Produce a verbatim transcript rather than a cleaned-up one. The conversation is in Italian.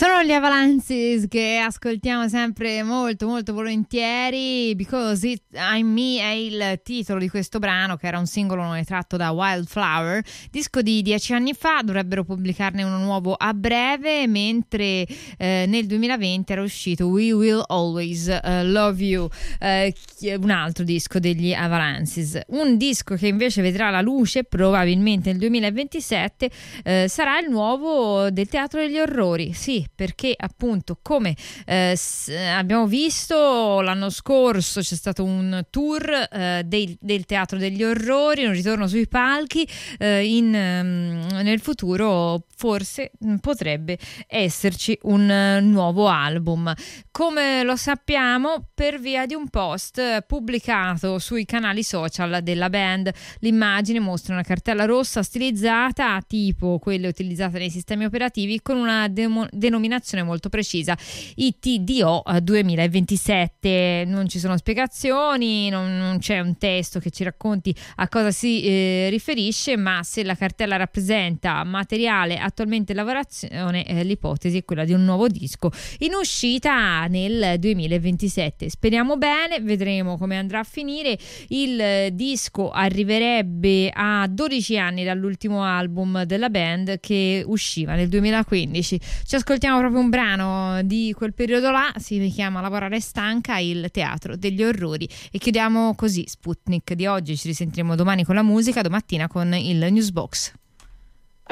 Sono gli Avalanches che ascoltiamo sempre molto molto volentieri. Because It I'm Me è il titolo di questo brano, che era un singolo tratto da Wildflower, disco di dieci anni fa. Dovrebbero pubblicarne uno nuovo a breve, mentre eh, nel duemilaventi era uscito We Will Always uh, Love You, eh, un altro disco degli Avalanches. Un disco che invece vedrà la luce probabilmente nel duemilaventisette eh, sarà il nuovo del Teatro degli Orrori. Sì, perché appunto, come eh, s- abbiamo visto l'anno scorso, c'è stato un tour eh, del, del Teatro degli Orrori, un ritorno sui palchi. eh, in, um, nel futuro forse potrebbe esserci un uh, nuovo album. Come lo sappiamo per via di un post pubblicato sui canali social della band. L'immagine mostra una cartella rossa stilizzata tipo quelle utilizzate nei sistemi operativi, con una demo- denominazione molto precisa: I T D O duemilaventisette. Non ci sono spiegazioni, non, non c'è un testo che ci racconti a cosa si eh, riferisce, ma se la cartella rappresenta materiale attualmente in lavorazione, eh, l'ipotesi è quella di un nuovo disco in uscita nel duemilaventisette. Speriamo bene, vedremo come andrà a finire. Il eh, disco arriverebbe a dodici anni dall'ultimo album della band, che usciva nel duemilaquindici. Ci ascoltiamo proprio un brano di quel periodo là, si chiama Lavorare stanca, il Teatro degli Orrori, e chiudiamo così Sputnik di oggi. Ci risentiremo domani con la musica, domattina con il Newsbox.